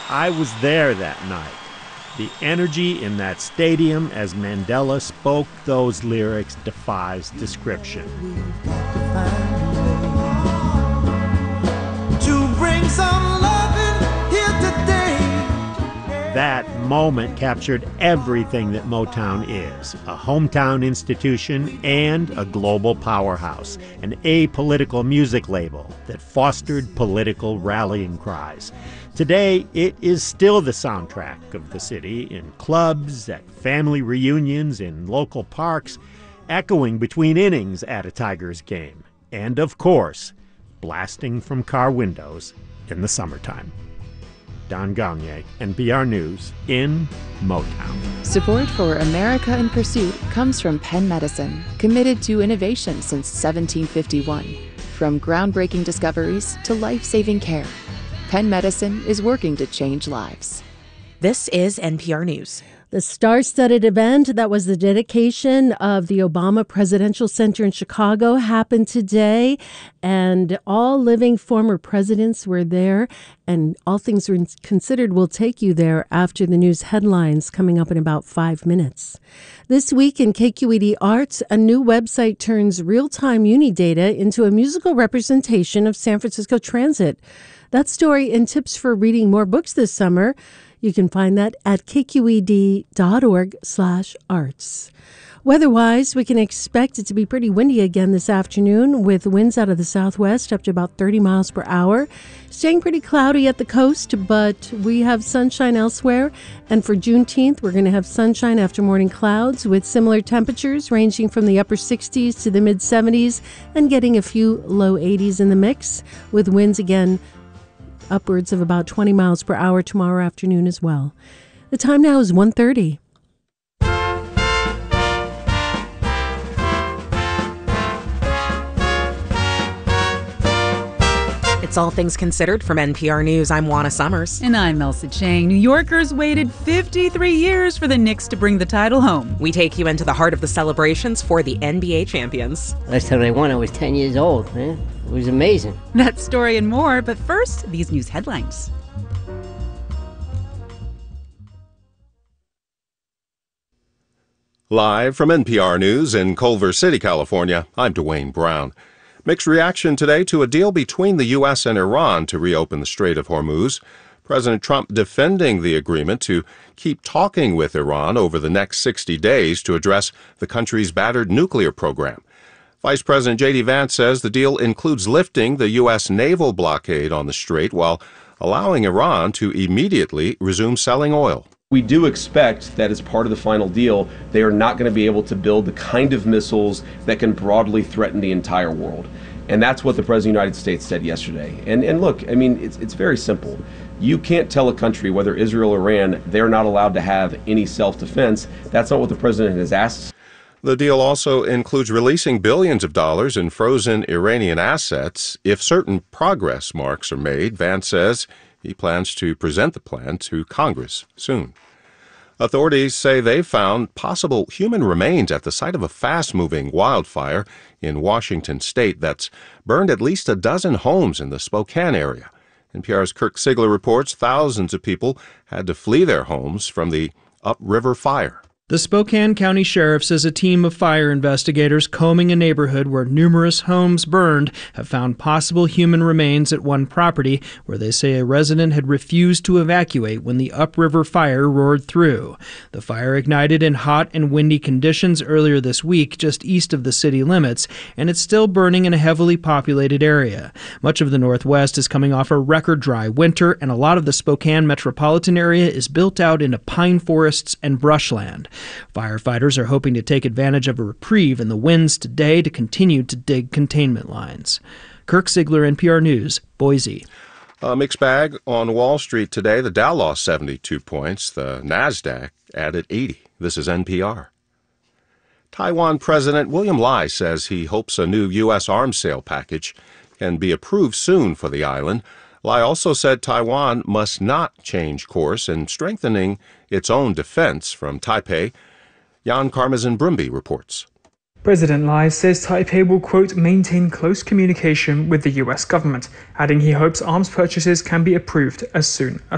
I was there that night. The energy in that stadium as Mandela spoke those lyrics defies description. To bring some loving here today. That moment captured everything that Motown is, a hometown institution and a global powerhouse, an apolitical music label that fostered political rallying cries. Today, it is still the soundtrack of the city in clubs, at family reunions, in local parks, echoing between innings at a Tigers game, and of course, blasting from car windows in the summertime. Don Gagné, NPR News, in Motown. Support for America in Pursuit comes from Penn Medicine, committed to innovation since 1751. From groundbreaking discoveries to life-saving care, Penn Medicine is working to change lives. This is NPR News. The star-studded event that was the dedication of the Obama Presidential Center in Chicago happened today, and all living former presidents were there, and All Things Considered will take you there after the news headlines coming up in about 5 minutes. This week in KQED Arts, a new website turns real-time uni data into a musical representation of San Francisco Transit. That story and tips for reading more books this summer, you can find that at kqed.org/arts. Weather-wise, we can expect it to be pretty windy again this afternoon with winds out of the southwest up to about 30 miles per hour. Staying pretty cloudy at the coast, but we have sunshine elsewhere. And for Juneteenth, we're going to have sunshine after morning clouds with similar temperatures ranging from the upper 60s to the mid-70s and getting a few low 80s in the mix with winds again upwards of about 20 miles per hour tomorrow afternoon as well. The time now is 1:30. It's All Things Considered from NPR News. I'm Juana Summers. And I'm Elsa Chang. New Yorkers waited 53 years for the Knicks to bring the title home. We take you into the heart of the celebrations for the NBA champions. Last time I won, I was 10 years old, man. It was amazing. That story and more, but first, these news headlines. Live from NPR News in Culver City, California, I'm Dwayne Brown. Mixed reaction today to a deal between the U.S. and Iran to reopen the Strait of Hormuz. President Trump defending the agreement to keep talking with Iran over the next 60 days to address the country's battered nuclear program. Vice President J.D. Vance says the deal includes lifting the U.S. naval blockade on the strait while allowing Iran to immediately resume selling oil. We do expect that as part of the final deal, they are not going to be able to build the kind of missiles that can broadly threaten the entire world. And that's what the President of the United States said yesterday. And look, I mean, it's very simple. You can't tell a country, whether Israel or Iran, they're not allowed to have any self-defense. That's not what the President has asked. The deal also includes releasing billions of dollars in frozen Iranian assets if certain progress marks are made. Vance says he plans to present the plan to Congress soon. Authorities say they've found possible human remains at the site of a fast-moving wildfire in Washington state that's burned at least a dozen homes in the Spokane area. NPR's Kirk Sigler reports thousands of people had to flee their homes from the upriver fire. The Spokane County Sheriff says a team of fire investigators combing a neighborhood where numerous homes burned have found possible human remains at one property where they say a resident had refused to evacuate when the upriver fire roared through. The fire ignited in hot and windy conditions earlier this week just east of the city limits, and it's still burning in a heavily populated area. Much of the Northwest is coming off a record dry winter, and a lot of the Spokane metropolitan area is built out into pine forests and brushland. Firefighters are hoping to take advantage of a reprieve in the winds today to continue to dig containment lines. Kirk Sigler, NPR News, Boise. A mixed bag on Wall Street today. The Dow lost 72 points. The Nasdaq added 80. This is NPR. Taiwan President William Lai says he hopes a new U.S. arms sale package can be approved soon for the island. Lai also said Taiwan must not change course in strengthening its own defense. From Taipei, Jan Karmazin-Brumby reports. President Lai says Taipei will, quote, maintain close communication with the U.S. government, adding he hopes arms purchases can be approved as soon as